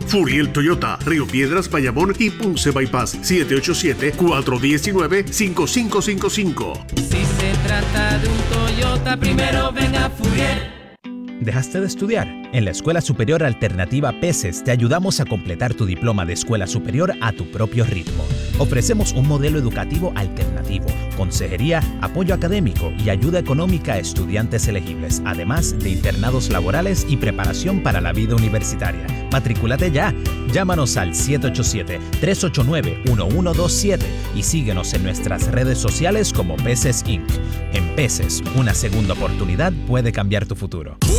Furiel Toyota, Río Piedras, Bayamón y Ponce Bypass. 787-419-5555. Si se trata de un Toyota, primero ven a Furiel. ¿Dejaste de estudiar? En la Escuela Superior Alternativa PECES te ayudamos a completar tu diploma de escuela superior a tu propio ritmo. Ofrecemos un modelo educativo alternativo, consejería, apoyo académico y ayuda económica a estudiantes elegibles, además de internados laborales y preparación para la vida universitaria. ¡Matrículate ya! Llámanos al 787-389-1127 y síguenos en nuestras redes sociales como PECES Inc. En PECES, una segunda oportunidad puede cambiar tu futuro.